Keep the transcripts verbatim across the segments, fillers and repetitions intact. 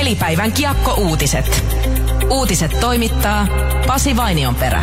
Pelipäivän kiekko-uutiset. Uutiset toimittaa Pasi Vainionperä.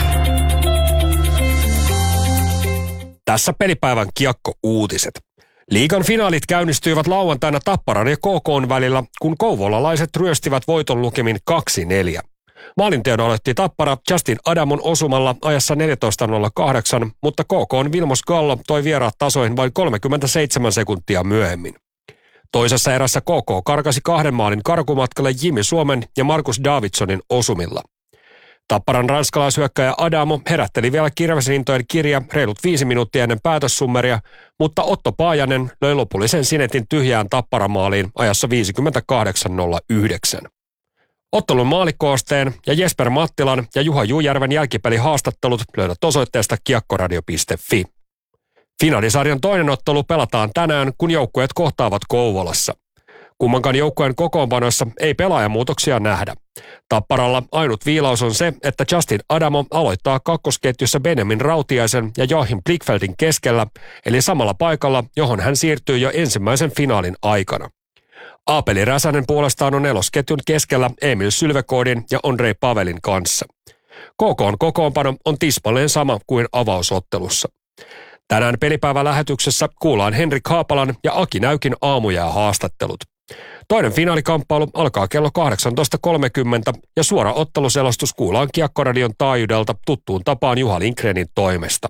Tässä pelipäivän kiekko-uutiset. Liigan finaalit käynnistyivät lauantaina Tapparan ja K K:n välillä, kun kouvolalaiset ryöstivät voiton lukemin kaksi neljä. Maalinteon aloitti Tappara Justin Adamon osumalla ajassa neljätoista nolla kahdeksan, mutta K K:n Vilmos Gallo toi vieraat tasoihin vain kolmekymmentäseitsemän sekuntia myöhemmin. Toisessa erässä K K karkasi kahden maalin karkumatkalle Jimmy Suomen ja Markus Davidsonin osumilla. Tapparan ranskalaishyökkäjä Adamo herätteli vielä kirvesintojen kirja reilut viisi minuuttia ennen päätössummeria, mutta Otto Paajanen löi lopullisen sinetin tyhjään Tapparamaaliin ajassa viisikymmentäkahdeksan nolla yhdeksän. Ottelun maalikoosteen ja Jesper Mattilan ja Juha Jujärven jälkipelihaastattelut löydät osoitteesta kiekkoradio piste fi. Finaalisarjan toinen ottelu pelataan tänään, kun joukkueet kohtaavat Kouvolassa. Kummankaan joukkueen kokoonpanoissa ei pelaajamuutoksia nähdä. Tapparalla ainut viilaus on se, että Justin Adamo aloittaa kakkosketjussa Benjamin Rautiaisen ja Joachim Blickfeldin keskellä, eli samalla paikalla, johon hän siirtyy jo ensimmäisen finaalin aikana. Aapeli Räsänen puolestaan on nelosketjun keskellä Emil Sylvekoodin ja Andrei Pavelin kanssa. K K:n kokoonpano on tismalleen sama kuin avausottelussa. Tänään pelipäivän lähetyksessä kuullaan Henrik Haapalan ja Aki Näykin aamujää haastattelut. Toinen finaalikamppailu alkaa kello kahdeksantoista kolmekymmentä ja suora otteluselostus kuullaan Kiekkoradion taajuudelta tuttuun tapaan Juha Lindgrenin toimesta.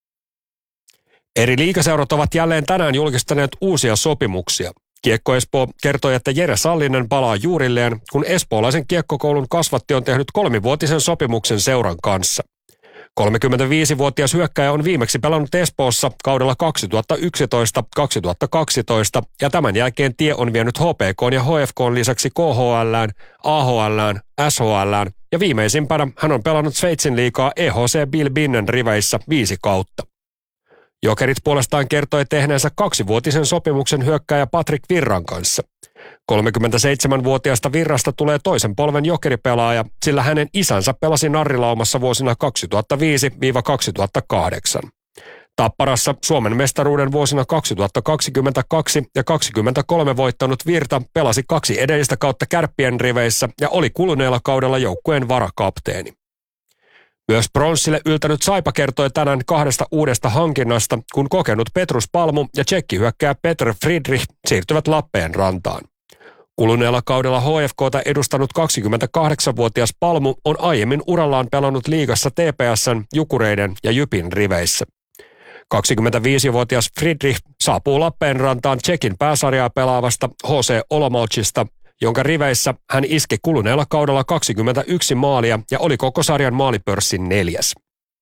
Eri liigaseurat ovat jälleen tänään julkistaneet uusia sopimuksia. Kiekko Espoo kertoi, että Jere Sallinen palaa juurilleen, kun espoolaisen kiekkokoulun kasvatti on tehnyt kolmivuotisen sopimuksen seuran kanssa. kolmekymmentäviisivuotias hyökkäjä on viimeksi pelannut Espoossa kaudella kaksituhattayksitoista kaksituhattakaksitoista ja tämän jälkeen tie on vienyt H P K:n ja H F K:n lisäksi K H L:ään, A H L:ään, S H L:ään ja viimeisimpänä hän on pelannut Sveitsin liigaa E H C Bilbinnen riveissä viisi kautta. Jokerit puolestaan kertoi tehneensä kaksivuotisen sopimuksen hyökkääjä Patrick Virran kanssa. kolmekymmentäseitsemänvuotiaasta Virrasta tulee toisen polven jokeripelaaja, sillä hänen isänsä pelasi Narrilaumassa vuosina kaksituhattaviisi kaksituhattakahdeksan. Tapparassa Suomen mestaruuden vuosina kaksituhattakaksikymmentäkaksi ja kaksikymmentäkolme voittanut Virta pelasi kaksi edellistä kautta Kärppien riveissä ja oli kuluneella kaudella joukkueen varakapteeni. Myös pronssille yltänyt Saipa kertoi tänään kahdesta uudesta hankinnasta, kun kokenut Petrus Palmu ja tsekkihyökkääjä Petr Friedrich siirtyvät Lappeenrantaan. Kuluneella kaudella H F K:ta edustanut kaksikymmentäkahdeksanvuotias Palmu on aiemmin urallaan pelannut liigassa T P S:n, Jukureiden ja Jypin riveissä. kaksikymmentäviisivuotias Friedrich saapuu Lappeenrantaan Tsekin pääsarjaa pelaavasta H C Olomoucista, jonka riveissä hän iski kuluneella kaudella kaksikymmentäyksi maalia ja oli koko sarjan maalipörssin neljäs.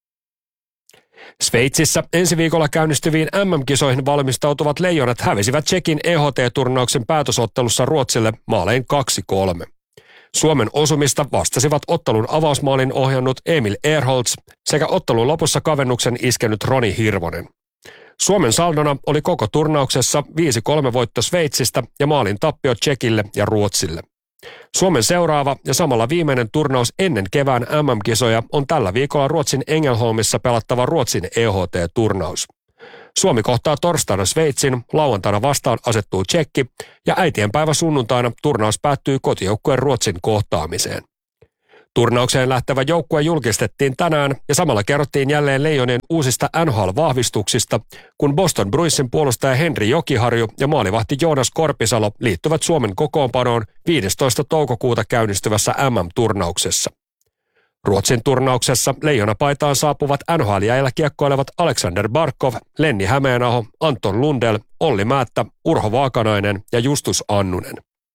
Sveitsissä ensi viikolla käynnistyviin M M-kisoihin valmistautuvat leijonat hävisivät Tsekin E H T-turnauksen päätösottelussa Ruotsille maalein kaksi kolme. Suomen osumista vastasivat ottelun avausmaalin ohjannut Emil Ehrholz sekä ottelun lopussa kavennuksen iskenyt Roni Hirvonen. Suomen saldona oli koko turnauksessa viisi kolme voitto Sveitsistä ja maalin tappio Tsekille ja Ruotsille. Suomen seuraava ja samalla viimeinen turnaus ennen kevään M M-kisoja on tällä viikolla Ruotsin Ängelholmissa pelattava Ruotsin E H T-turnaus. Suomi kohtaa torstaina Sveitsin, lauantaina vastaan asettuu Tsekki ja äitienpäivä sunnuntaina turnaus päättyy kotijoukkueen Ruotsin kohtaamiseen. Turnaukseen lähtevä joukkue julkistettiin tänään ja samalla kerrottiin jälleen Leijonien uusista N H L-vahvistuksista, kun Boston Bruinsin puolustaja Henri Jokiharju ja maalivahti Joonas Korpisalo liittyvät Suomen kokoonpanoon viidestoista toukokuuta käynnistyvässä M M-turnauksessa. Ruotsin turnauksessa leijonapaitaan saapuvat N H L-jäillä kiekkoilevat Alexander Barkov, Lenni Hämeenaho, Anton Lundell, Olli Määttä, Urho Vaakanainen ja Justus Annunen.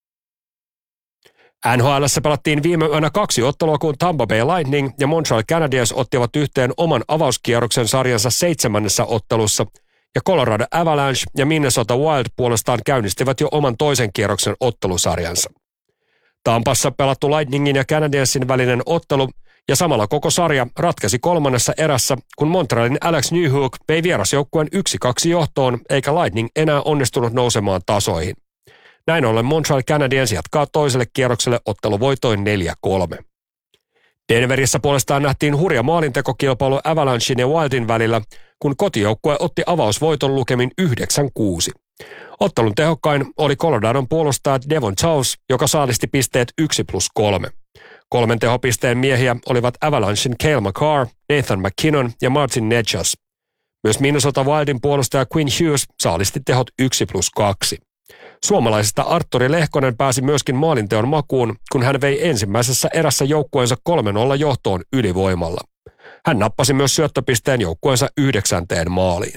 N H L:ssä pelattiin viime yönä kaksi ottelua, kun Tampa Bay Lightning ja Montreal Canadiens ottivat yhteen oman avauskierroksen sarjansa seitsemännessä ottelussa, ja Colorado Avalanche ja Minnesota Wild puolestaan käynnistivät jo oman toisen kierroksen ottelusarjansa. Tampassa pelattu Lightningin ja Canadiensin välinen ottelu ja samalla koko sarja ratkesi kolmannessa erässä, kun Montrealin Alex Newhook vei vierasjoukkueen yksi kaksi johtoon, eikä Lightning enää onnistunut nousemaan tasoihin. Näin ollen Montreal Canadiens jatkaa toiselle kierrokselle otteluvoitoin neljä kolme. Denverissä puolestaan nähtiin hurja maalintekokilpailu Avalanchen ja Wildin välillä, kun kotijoukkue otti avausvoiton lukemin yhdeksän kuusi. Ottelun tehokkain oli Coloradon puolustaja Devon Chase, joka saalisti pisteet yksi plus kolme. Kolmen tehopisteen miehiä olivat Avalanchein Cale Makar, Nathan McKinnon ja Martin Necas. Myös Minnesota Wildin puolustaja Quinn Hughes saalisti tehot yksi plus kaksi. Suomalaisesta Artturi Lehkonen pääsi myöskin maalinteon makuun, kun hän vei ensimmäisessä erässä joukkueensa kolme nolla johtoon ylivoimalla. Hän nappasi myös syöttöpisteen joukkueensa yhdeksänteen maaliin.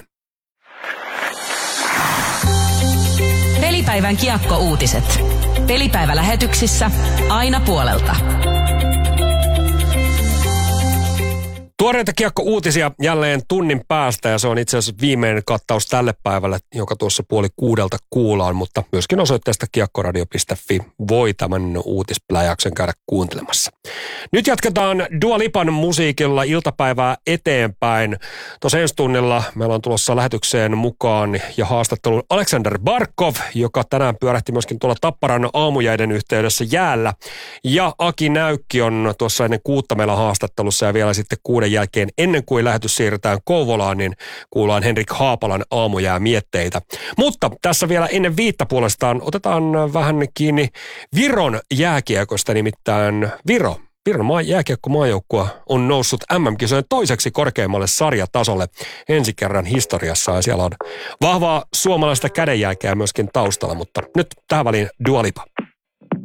Pelipäivän kiekko-uutiset. Pelipäivälähetyksissä aina puolelta. Tuoreita kiekko-uutisia jälleen tunnin päästä ja se on itse asiassa viimeinen kattaus tälle päivälle, joka tuossa puoli kuudelta kuullaan, mutta myöskin osoitteesta kiekkoradio piste fi voi tämän uutispläjäyksen käydä kuuntelemassa. Nyt jatketaan Dua Lipan musiikilla iltapäivää eteenpäin. Tuossa ensi tunnilla meillä on tulossa lähetykseen mukaan ja haastatteluun Aleksander Barkov, joka tänään pyörähti myöskin tuolla Tapparan aamujäiden yhteydessä jäällä. Ja Aki Näykki on tuossa ennen kuutta meillä haastattelussa ja vielä sitten kuuden jälkeen ennen kuin lähetys siirretään Kouvolaan, niin kuullaan Henrik Haapalan aamujää mietteitä. Mutta tässä vielä ennen viittä puolestaan otetaan vähän kiinni Viron jääkiekosta, nimittäin Viro. Viron maa, jääkiekko-maajoukkue on noussut M M-kisojen toiseksi korkeimmalle sarjatasolle ensi kerran historiassa ja siellä on vahvaa suomalaista kädenjälkeä myöskin taustalla, mutta nyt tähän väliin Dua Lipa.